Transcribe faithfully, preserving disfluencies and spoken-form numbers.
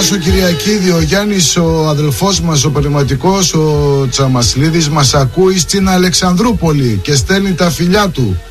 Γεια σου Κυριακίδη, ο Γιάννης ο αδελφός μας, ο πνευματικός, ο Τσαμασλίδης μας ακούει στην Αλεξανδρούπολη και στέλνει τα φιλιά του.